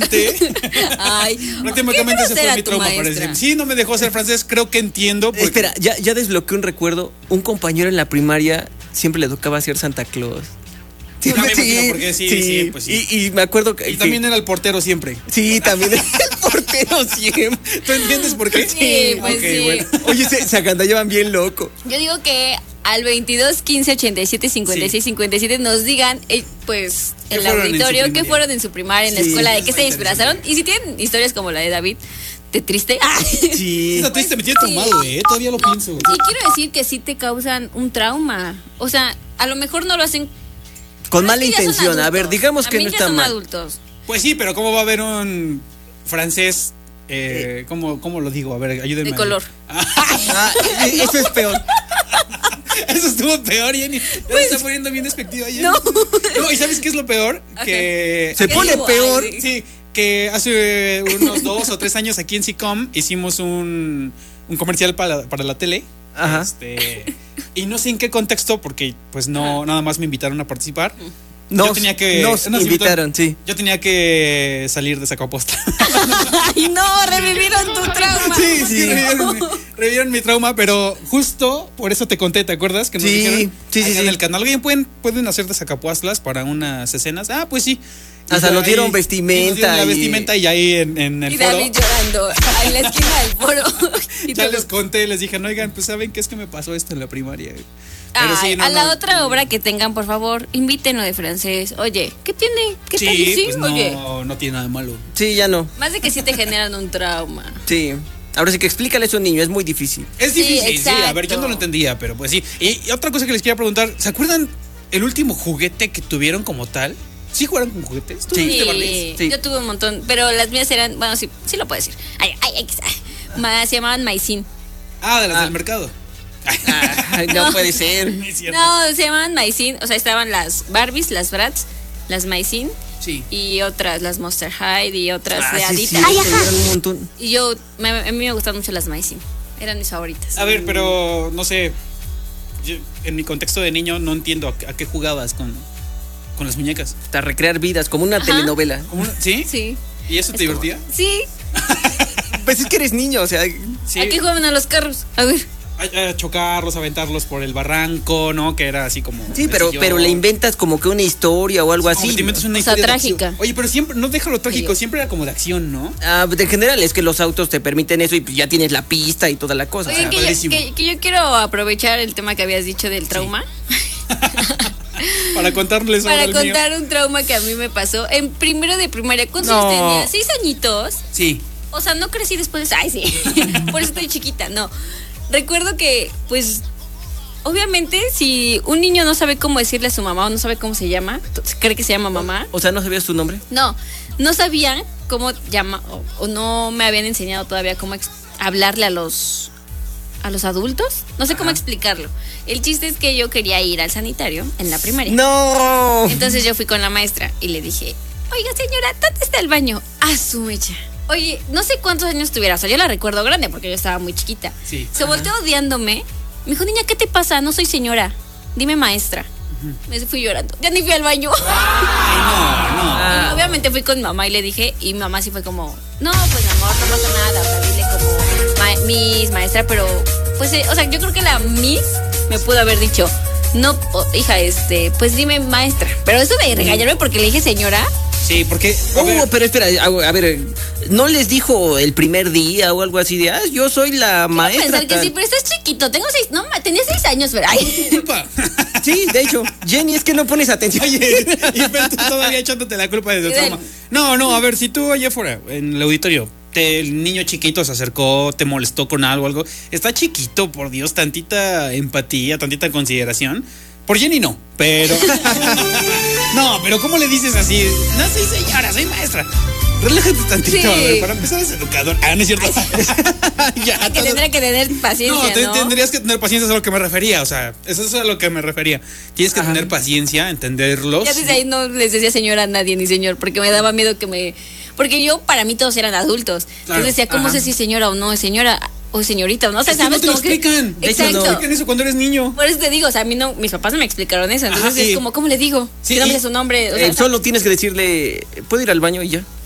prácticamente. Ay, Prácticamente ese fue mi trauma, parece. Sí, no me dejó hacer francés, creo que entiendo. Porque... Espera, ya desbloqueé un recuerdo. Un compañero en la primaria siempre le tocaba hacer Santa Claus. Sí, me imagino, porque sí, pues sí. Y me acuerdo que... Y también era el portero siempre. Sí, también era el portero siempre. ¿Tú entiendes por qué? Sí, pues okay, sí. Bueno. Oye, se agandallaban bien loco. Yo digo que al 22 15 87 56 57 nos digan, pues, el auditorio, qué fueron en su primaria, en la escuela, de qué se disfrazaron. Y si tienen historias como la de David, de triste. Sí. Esa triste me tiene traumado, todavía lo pienso. Sí, quiero decir que sí te causan un trauma. O sea, a lo mejor no lo hacen con mala intención. A ver, digamos que no está mal. Adultos. Pues sí, pero ¿cómo va a haber un francés? ¿Cómo lo digo? A ver, ayúdenme. De color. Eso es peor. Eso estuvo peor, Jenny. Ya se está poniendo bien despectiva, Jenny. No, ¿y sabes qué es lo peor? Que se pone peor. Sí, que hace unos 2 o 3 años aquí en SICOM hicimos un comercial para la tele. Ajá. Y no sé en qué contexto, porque pues no, nada más me invitaron a participar. Nos invitaron, sí. Yo tenía que salir de Zacaposta. ¡Ay, no! ¡Revivieron tu trauma! Sí, revivieron mi trauma, pero justo por eso te conté, ¿te acuerdas? Que nos dijeron en el canal, ¿alguien pueden hacer de Zacapuastlas para unas escenas? Ah, pues sí. Hasta nos dieron vestimenta. La vestimenta y ahí en el y foro. Y David llorando en la esquina del foro. Ya les conté, les dije, no, oigan, pues ¿saben qué es que me pasó esto en la primaria? Pero sí, a la otra obra que tengan, por favor, invítenlo de francés. Oye, ¿qué tiene? ¿Qué tal? Sí, pues no tiene nada de malo. Sí, ya no. Más de que sí te generan un trauma. Sí. Ahora sí que explícale eso a un niño, es muy difícil. Es difícil, sí. A ver, yo no lo entendía, pero pues sí. Y otra cosa que les quería preguntar, ¿se acuerdan el último juguete que tuvieron como tal? ¿Sí jugaron con juguetes? Sí. Yo tuve un montón, pero las mías eran, bueno, sí lo puedo decir. Se llamaban maicín. De las del mercado. No puede ser. No, se llamaban maicín. O sea, estaban las Barbies, las Bratz, las maicín. Sí. Y otras, las Monster High y otras de Adita. Sí, un montón. Y a mí me gustan mucho las maicín. Eran mis favoritas. A ver, pero no sé. Yo, en mi contexto de niño, no entiendo a qué jugabas con las muñecas. Hasta recrear vidas, como una telenovela. ¿Sí? Sí. ¿Y eso te divertía? Sí. Pues es que eres niño, o sea. Sí. ¿A qué jugaban a los carros? A ver. A chocarlos, aventarlos por el barranco, ¿no? Que era así como... Sí, pero le inventas como que una historia o algo así. Te inventas una historia trágica. Oye, pero siempre, no déjalo trágico, siempre era como de acción, ¿no? En general es que los autos te permiten eso y pues ya tienes la pista y toda la cosa. Oye, que yo quiero aprovechar el tema que habías dicho del trauma. Para contarles Para contar un trauma que a mí me pasó en primero de primaria. ¿Cuántos años tenía? 6 añitos. Sí. O sea, no crecí después de... Ay, sí. Por eso estoy chiquita, no. Recuerdo que, pues, obviamente, si un niño no sabe cómo decirle a su mamá o no sabe cómo se llama, cree que se llama mamá. O sea, ¿no sabías su nombre? No sabían cómo llama, o no me habían enseñado todavía cómo hablarle a los adultos. No sé cómo explicarlo. El chiste es que yo quería ir al sanitario en la primaria. ¡No! Entonces yo fui con la maestra y le dije, oiga, señora, ¿dónde está el baño? A su mecha. Oye, no sé cuántos años tuviera, o sea, yo la recuerdo grande porque yo estaba muy chiquita. Sí. Se volteó odiándome. Me dijo, niña, ¿qué te pasa? No soy señora. Dime maestra. Me fui llorando. Ya ni fui al baño. No. Obviamente fui con mi mamá y le dije, y mi mamá sí fue como, no, pues mi amor, no pasa nada. O sea, dile como Miss, maestra, pero, pues, o sea, yo creo que la Miss me pudo haber dicho, no, hija, pues dime maestra. Pero eso de regañarme porque le dije señora. Sí, porque... pero espera, a ver, ¿no les dijo el primer día o algo así de, yo soy la maestra? Pensar que sí, pero estás chiquito, tenía 6 años, pero... Culpa. Sí, de hecho, Jenny, es que no pones atención. Oye, y tú todavía echándote la culpa de tu trauma. No, a ver, si tú allá afuera, en el auditorio, el niño chiquito se acercó, te molestó con algo, está chiquito, por Dios, tantita empatía, tantita consideración. Por Jenny no, pero... No, pero ¿cómo le dices así? No soy señora, soy maestra. Relájate tantito, Sí. a ver, para empezar es educador. No es cierto. Ya, que tendría que tener paciencia, ¿no? Tendrías que tener paciencia, es a lo que me refería, o sea, eso es a lo que me refería. Tienes que tener paciencia, entenderlos. Ya desde ahí no les decía señora a nadie ni señor, porque me daba miedo que me... Porque yo, para mí, todos eran adultos. Claro. Entonces decía, ¿cómo sé si señora o no es señora? O señorita, ¿no? O sea, Es que ¿sabes? no te lo Como que... explican. Exacto. No te explican eso cuando eres niño. Por eso te digo, o sea, a mí no, mis papás no me explicaron eso. Entonces sí. es como, ¿cómo le digo? Sí, ¿Qué nombre es su nombre? O sea, Solo tienes que decirle, ¿puedo ir al baño y ya?